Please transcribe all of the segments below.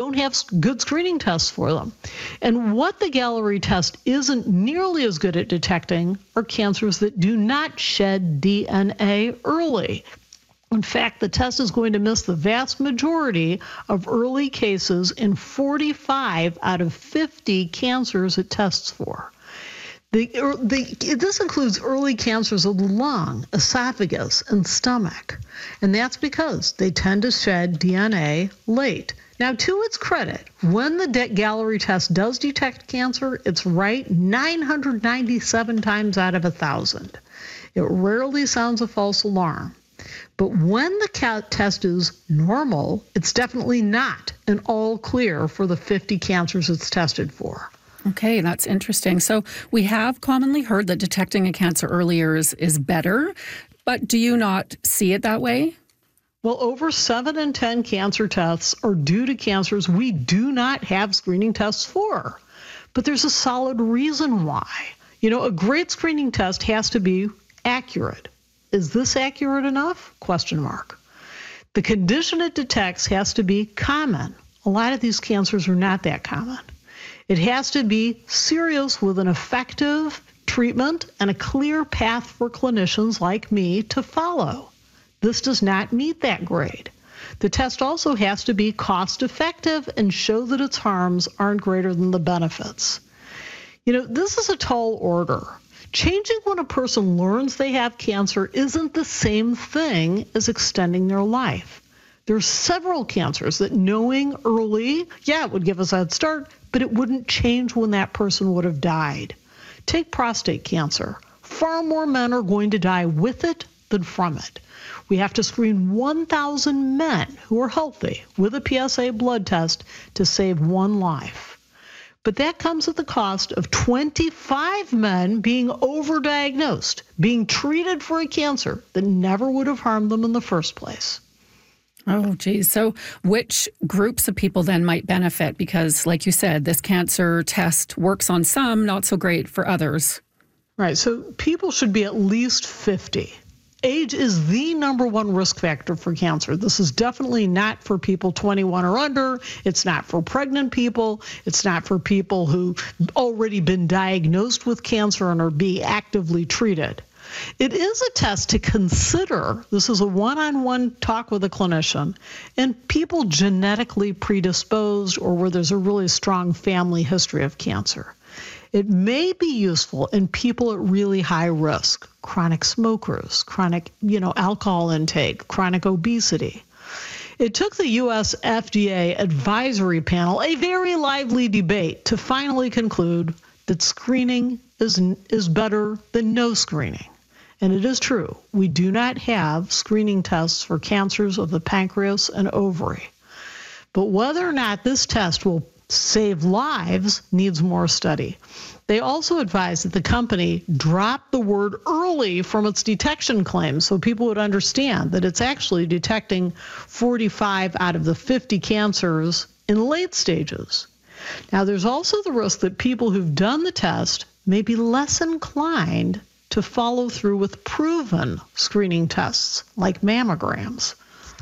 don't have good screening tests for them. And what the Galleri test isn't nearly as good at detecting are cancers that do not shed DNA early. In fact, the test is going to miss the vast majority of early cases in 45 out of 50 cancers it tests for. This includes early cancers of the lung, esophagus, and stomach. And that's because they tend to shed DNA late. Now, to its credit, when the Galleri test does detect cancer, it's right 997 times out of 1,000. It rarely sounds a false alarm. But when the test is normal, it's definitely not an all clear for the 50 cancers it's tested for. Okay, that's interesting. So we have commonly heard that detecting a cancer earlier is better, but do you not see it that way? Well, over 7 in 10 cancer tests are due to cancers we do not have screening tests for. But there's a solid reason why. A great screening test has to be accurate. Is this accurate enough? ? The condition it detects has to be common. A lot of these cancers are not that common. It has to be serious with an effective treatment and a clear path for clinicians like me to follow. This does not meet that grade. The test also has to be cost effective and show that its harms aren't greater than the benefits. This is a tall order. Changing when a person learns they have cancer isn't the same thing as extending their life. There are several cancers that knowing early, it would give us a head start, but it wouldn't change when that person would have died. Take prostate cancer. Far more men are going to die with it than from it. We have to screen 1,000 men who are healthy with a PSA blood test to save one life. But that comes at the cost of 25 men being overdiagnosed, being treated for a cancer that never would have harmed them in the first place. Oh, geez. So which groups of people then might benefit? Because, like you said, this cancer test works on some, not so great for others. Right. So people should be at least 50. Age is the number one risk factor for cancer. This is definitely not for people 21 or under. It's not for pregnant people. It's not for people who've already been diagnosed with cancer and are being actively treated. It is a test to consider. This is a one-on-one talk with a clinician, and people genetically predisposed or where there's a really strong family history of cancer. It may be useful in people at really high risk, chronic smokers, chronic, alcohol intake, chronic obesity. It took the U.S. FDA advisory panel a very lively debate to finally conclude that screening is better than no screening. And it is true. We do not have screening tests for cancers of the pancreas and ovary. But whether or not this test will save lives needs more study. They also advised that the company drop the word early from its detection claims so people would understand that it's actually detecting 45 out of the 50 cancers in late stages. Now, there's also the risk that people who've done the test may be less inclined to follow through with proven screening tests like mammograms.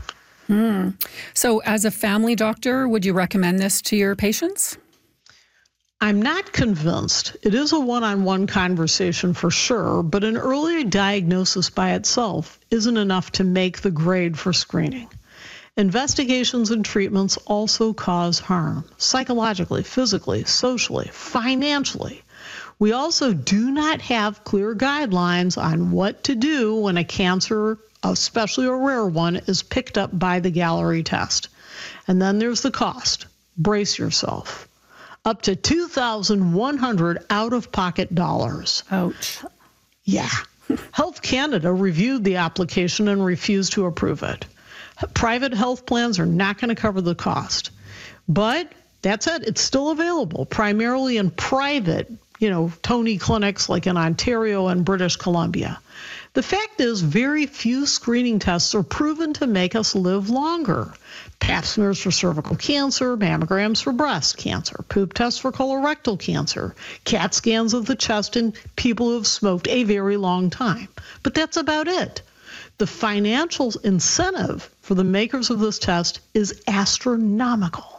So as a family doctor, would you recommend this to your patients? I'm not convinced. It is a one-on-one conversation for sure, but an early diagnosis by itself isn't enough to make the grade for screening. Investigations and treatments also cause harm, psychologically, physically, socially, financially. We also do not have clear guidelines on what to do when a cancer, especially a rare one, is picked up by the Galleri test. And then there's the cost. Brace yourself. Up to $2,100 out-of-pocket dollars. Ouch. Yeah. Health Canada reviewed the application and refused to approve it. Private health plans are not going to cover the cost. But that said, it's still available, primarily in private, Tony clinics like in Ontario and British Columbia. The fact is, very few screening tests are proven to make us live longer. Pap smears for cervical cancer, mammograms for breast cancer, poop tests for colorectal cancer, CAT scans of the chest in people who have smoked a very long time. But that's about it. The financial incentive for the makers of this test is astronomical.